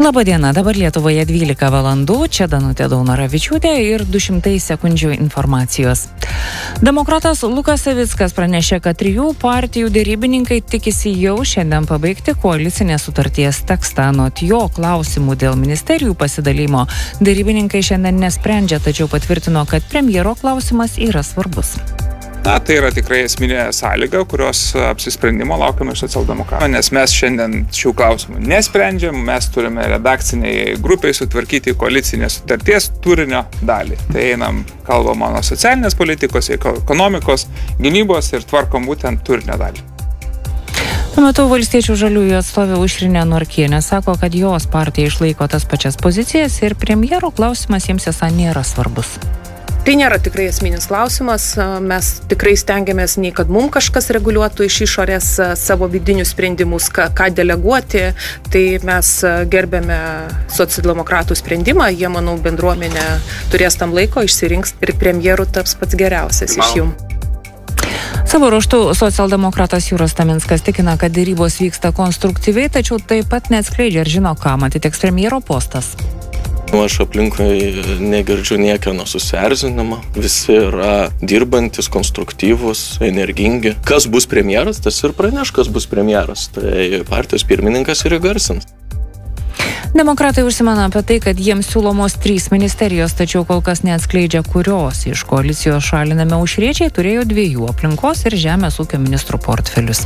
Labadiena, dabar Lietuvoje 12 valandų, čia Danutė Daunoravičiūtė ir 200 sekundžių informacijos. Demokratas Lukas Savickas pranešė, kad 3 partijų derybininkai tikisi jau šiandien pabaigti koalicinės sutarties tekstą. Anot jo klausimų dėl ministerijų pasidalymo derybininkai šiandien nesprendžia, tačiau patvirtino, kad premjero klausimas yra svarbus. Tai yra tikrai esminė sąlyga, kurios apsisprendimo laukiame iš socialdemokratų, nes mes šiandien šių klausimų nesprendžiam, mes turime redakciniai grupiai sutvarkyti koalicinės sutarties turinio dalį. Tai einam, kalbam nuo socialinės politikos, ekonomikos, gynybos ir tvarkom būtent turinio dalį. Tuo metu Valstiečių žaliųjų atstovė Aušrinė Norkienė sako, kad jos partija išlaiko tas pačias pozicijas ir premjero klausimas jiems esą nėra svarbus. Tai nėra tikrai esminis klausimas, mes tikrai stengiamės nei kad mums kažkas reguliuotų iš išorės savo vidinius sprendimus, ką deleguoti, tai mes gerbėme socialdemokratų sprendimą, jie, manau, bendruomenė turės tam laiko, išsirinks ir premjerų taps pats geriausias iš jų. Savo ruožtu socialdemokratas Jūras Taminskas tikina, kad dėrybos vyksta konstruktyviai, tačiau taip pat neatskleidžia, ar žino, kam atiteks premjero postas. Aš aplinkui negirdžiu niekieno susierzinimo. Visi yra dirbantis, konstruktyvus, energingi. Kas bus premjeras, tas ir praneš, kas bus premjeras. Tai partijos pirmininkas ir įgarsins. Demokratai užsimena apie tai, kad jiems siūlomos 3 ministerijos, tačiau kol kas neatskleidžia, kurios iš koalicijos šalinami aušriečiai turėjo 2 aplinkos ir žemės ūkio ministrų portfelius.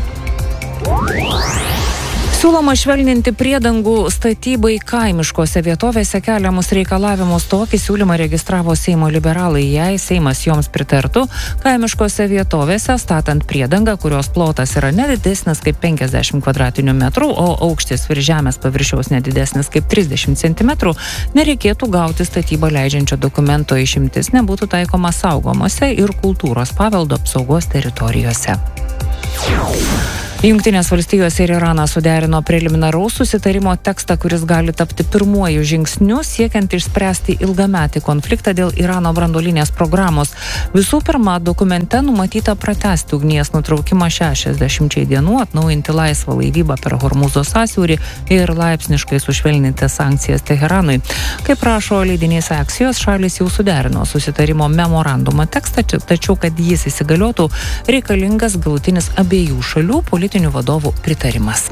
Siūloma švelninti priedangų statybai kaimiškose vietovėse keliamus reikalavimus. Tokį siūlymą registravo Seimo liberalai. Jei Seimas joms pritartų, kaimiškose vietovėse statant priedangą, kurios plotas yra nedidesnis kaip 50 kvadratinių metrų, o aukštis virš žemės paviršiaus nedidesnis kaip 30 cm, nereikėtų gauti statybą leidžiančio dokumento, išimtis nebūtų taikoma saugomose ir kultūros paveldo apsaugos teritorijose. Jungtinės valstijos ir Iranas suderino preliminaraus susitarimo tekstą, kuris gali tapti pirmuoju žingsniu siekiant išspręsti ilgametį konfliktą dėl Irano branduolinės programos. Visų pirma, dokumente numatyta pratęsti ugnies nutraukimą 60 dienų, atnaujinti laisvą laivybą per Hormūzo sąsiaurį ir laipsniškai sušvelninti sankcijas Teheranui. Kaip rašo leidinys Axios, šalys jau suderino susitarimo memorandumo tekstą, tačiau kad jis įsigaliotų, reikalingas galutinis abiejų šalių politinių vadovų pritarimas.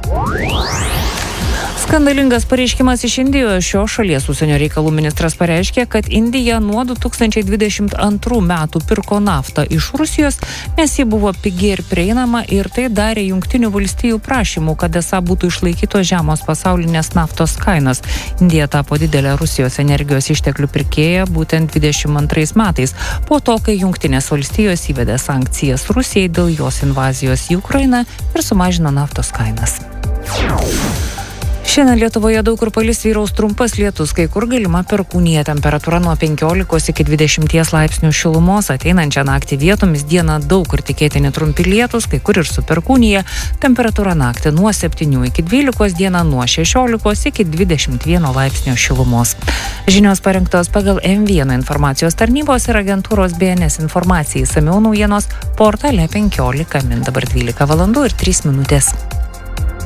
Skandalingas pareiškimas iš Indijos. Šios šalies užsienio reikalų ministras pareiškė, kad Indija nuo 2022 metų pirko naftą iš Rusijos, nes ji buvo pigi ir prieinama, ir tai darė Jungtinių valstijų prašymų, kad esą būtų išlaikytos žemos pasaulinės naftos kainos. Indija tapo didelė Rusijos energijos išteklių pirkėja būtent 22 metais, po to, kai Jungtinės valstijos įvedė sankcijas Rusijai dėl jos invazijos į Ukrainą ir sumažino naftos kainas. Šiandien Lietuvoje daug kur palis, vyraus trumpas lietus, kai kur galima perkūnija, temperatūra nuo 15 iki 20 laipsnių šilumos. Ateinančią naktį vietomis dieną daug kur tikėtini trumpi lietus, kai kur ir su perkūnija. Temperatūra naktį nuo 7 iki 12, dieną nuo 16 iki 21 laipsnių šilumos. Žinios parengtos pagal M1 informacijos tarnybos ir agentūros BNS informacijai. Išsamiau naujienos portale 15 min. Dabar 12 valandų ir 3 minutės.